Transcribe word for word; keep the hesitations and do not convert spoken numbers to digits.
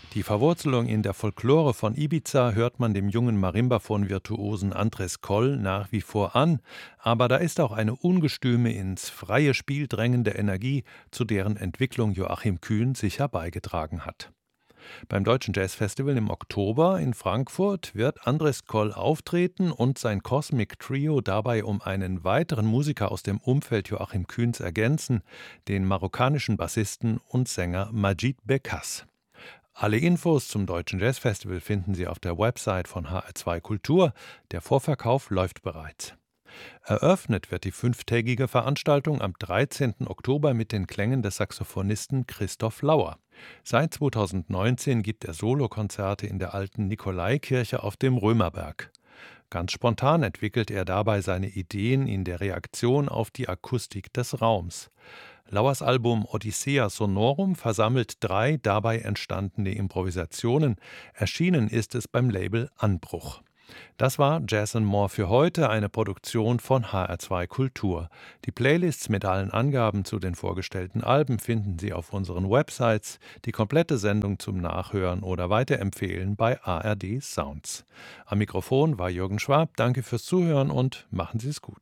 Die Verwurzelung in der Folklore von Ibiza hört man dem jungen Marimbaphon-Virtuosen Andres Coll nach wie vor an, aber da ist auch eine ungestüme, ins freie Spiel drängende Energie, zu deren Entwicklung Joachim Kühn sicher beigetragen hat. Beim Deutschen Jazzfestival im Oktober in Frankfurt wird Andres Coll auftreten und sein Cosmic Trio dabei um einen weiteren Musiker aus dem Umfeld Joachim Kühns ergänzen, den marokkanischen Bassisten und Sänger Majid Bekas. Alle Infos zum Deutschen Jazzfestival finden Sie auf der Website von H R zwei Kultur. Der Vorverkauf läuft bereits. Eröffnet wird die fünftägige Veranstaltung am dreizehnten Oktober mit den Klängen des Saxophonisten Christoph Lauer. Seit zweitausendneunzehn gibt er Solokonzerte in der alten Nikolaikirche auf dem Römerberg. Ganz spontan entwickelt er dabei seine Ideen in der Reaktion auf die Akustik des Raums. Lauers Album Odyssea Sonorum versammelt drei dabei entstandene Improvisationen. Erschienen ist es beim Label Anbruch. Das war Jazz and More für heute, eine Produktion von H R zwei Kultur. Die Playlists mit allen Angaben zu den vorgestellten Alben finden Sie auf unseren Websites, die komplette Sendung zum Nachhören oder Weiterempfehlen bei A R D Sounds. Am Mikrofon war Jürgen Schwab, danke fürs Zuhören und machen Sie es gut.